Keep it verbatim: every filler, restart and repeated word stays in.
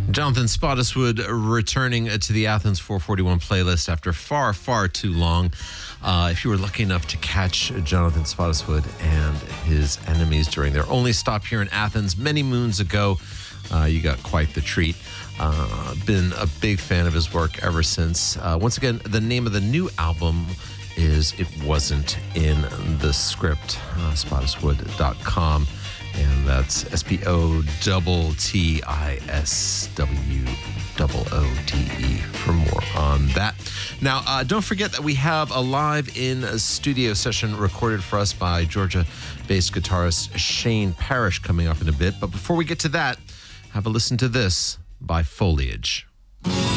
Jonathan Spottiswoode returning to the Athens four forty-one playlist after far, far too long. Uh, if you were lucky enough to catch Jonathan Spottiswoode and his enemies during their only stop here in Athens many moons ago, uh, you got quite the treat. Uh, been a big fan of his work ever since. Uh, once again, the name of the new album is It Wasn't in the Script, uh, spottiswoode dot com. And that's S P O T T I S W O O D E for more on that. Now, uh, don't forget that we have a live in studio session recorded for us by Georgia-based guitarist Shane Parrish coming up in a bit. But before we get to that, have a listen to this by Foliage.